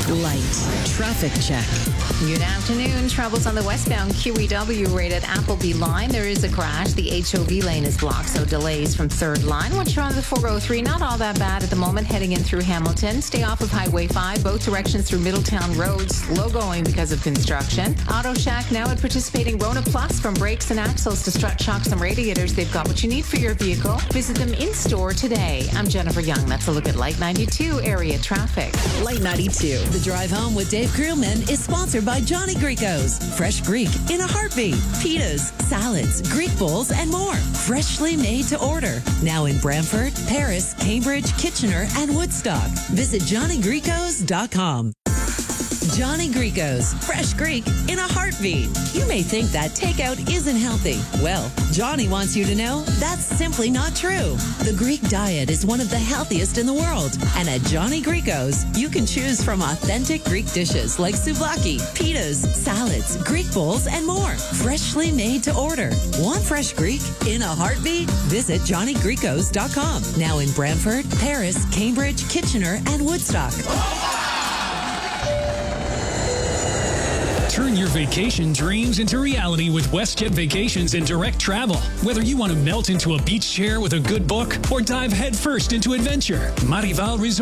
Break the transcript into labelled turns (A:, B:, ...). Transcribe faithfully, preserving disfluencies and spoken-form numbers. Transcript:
A: Light traffic check.
B: Good afternoon. Troubles on the westbound Q E W rated Appleby line. There is a crash. The H O V lane is blocked, so delays from third line. Once you're on the four oh three, not all that bad at the moment. Heading in through Hamilton. Stay off of Highway five. Both directions through Middletown Road. Slow going because of construction. Auto Shack now at participating Rona Plus. From brakes and axles to strut shocks and radiators, they've got what you need for your vehicle. Visit them in store today. I'm Jennifer Young. That's a look at Light ninety-two area traffic.
A: Light ninety-two. The drive home with Dave Crewman is sponsored by Johnny Greco's. Fresh Greek in a heartbeat. Pitas, salads, Greek bowls, and more. Freshly made to order. Now in Brantford, Paris, Cambridge, Kitchener, and Woodstock. Visit johnny gricos dot com. Johnny Greco's. Fresh Greek in a heartbeat. You may think that takeout isn't healthy. Well, Johnny wants you to know that's simply not true. The Greek diet is one of the healthiest in the world. And at Johnny Greco's, you can choose from authentic Greek dishes like souvlaki, pitas, salads, Greek bowls, and more. Freshly made to order. Want fresh Greek in a heartbeat? Visit johnny gricos dot com. Now in Brantford, Paris, Cambridge, Kitchener, and Woodstock.
C: Turn your vacation dreams into reality with WestJet Vacations and Direct Travel. Whether you want to melt into a beach chair with a good book or dive headfirst into adventure, Marival Resort